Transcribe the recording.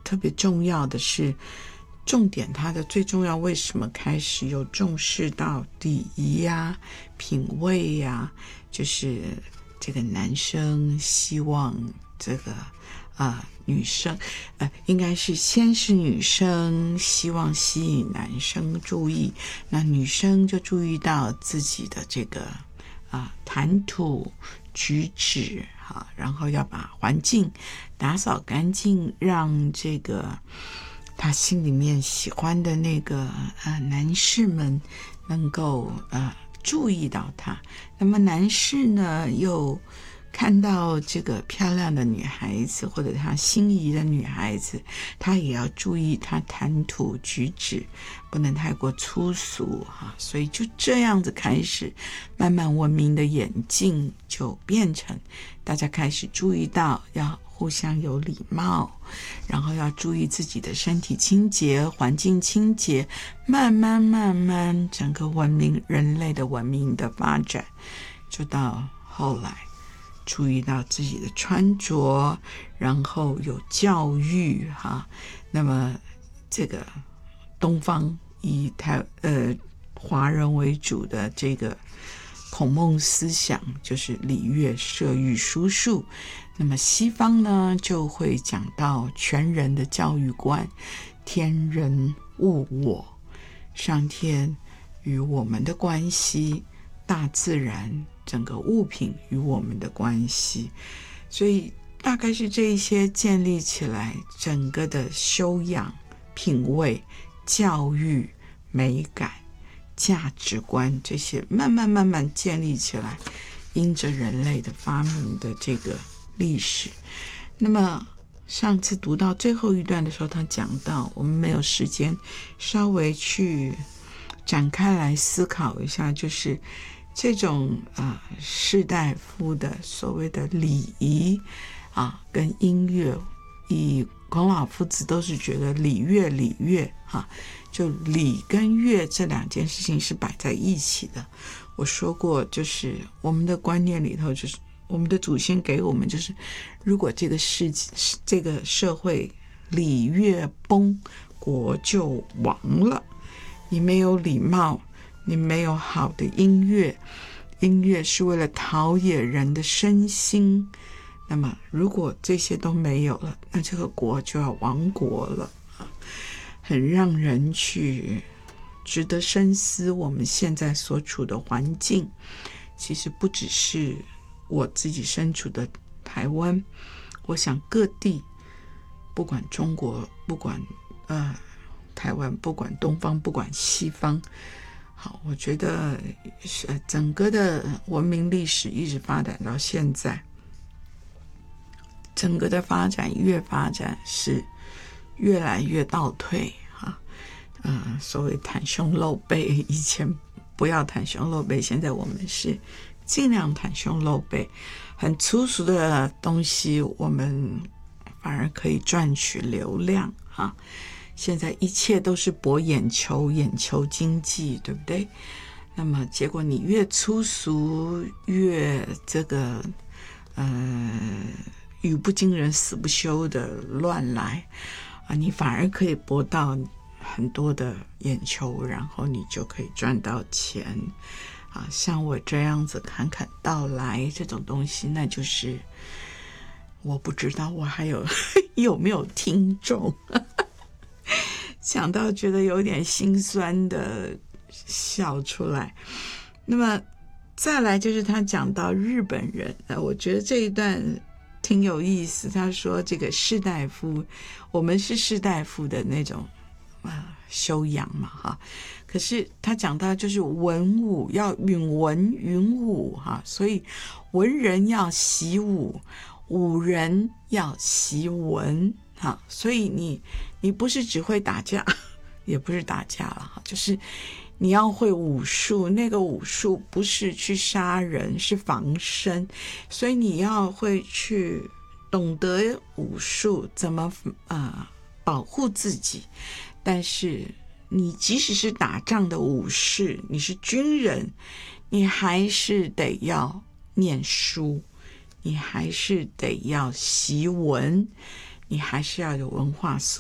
特别重要的是重点，它的最重要为什么开始有重视到礼仪呀、品味呀，就是这个男生希望这个女生应该是先是女生希望吸引男生注意，那女生就注意到自己的这个谈吐举止然后要把环境打扫干净，让这个他心里面喜欢的那个男士们能够注意到他。那么男士呢又看到这个漂亮的女孩子或者他心仪的女孩子，他也要注意他谈吐举止不能太过粗俗所以就这样子开始慢慢文明的演进，就变成大家开始注意到要互相有礼貌，然后要注意自己的身体清洁、环境清洁，慢慢整个文明，人类的文明的发展，就到后来注意到自己的穿着，然后有教育那么这个东方以华人为主的这个孔孟思想就是礼乐射御书数，那么西方呢就会讲到全人的教育观，天人物我，上天与我们的关系，大自然整个物品与我们的关系，所以大概是这一些建立起来，整个的修养、品味、教育、美感、价值观，这些慢慢建立起来，因着人类的发明的这个历史。那么上次读到最后一段的时候，他讲到，我们没有时间稍微去展开来思考一下，就是这种士大夫的所谓的礼仪跟音乐，以孔老夫子都是觉得礼乐就礼跟乐这两件事情是摆在一起的。我说过，就是我们的观念里头，就是我们的祖先给我们，就是如果这个社会礼乐崩，国就亡了。你没有礼貌，你没有好的音乐，音乐是为了陶冶人的身心，那么如果这些都没有了，那这个国就要亡国了很让人去值得深思。我们现在所处的环境其实不只是我自己身处的台湾，我想各地，不管中国，不管台湾，不管东方，不管西方，好，我觉得整个的文明历史一直发展到现在，整个的发展是越来越倒退所谓袒胸露背，以前不要袒胸露背，现在我们是尽量袒胸露背，很粗俗的东西我们反而可以赚取流量现在一切都是博眼球经济，对不对？那么结果你越粗俗，越这个语不惊人死不休的乱来你反而可以博到很多的眼球，然后你就可以赚到钱像我这样子侃侃道来这种东西，那就是我不知道我还有没有听众想到觉得有点心酸的笑出来。那么再来就是他讲到日本人我觉得这一段挺有意思。他说这个士大夫，我们是士大夫的那种修养嘛可是他讲到就是文武要允文允武所以文人要习武，武人要习文所以你不是只会打架，也不是打架了就是你要会武术，那个武术不是去杀人，是防身，所以你要会去懂得武术怎么保护自己。但是你即使是打仗的武士，你是军人，你还是得要念书，你还是得要习文，你还是要有文化素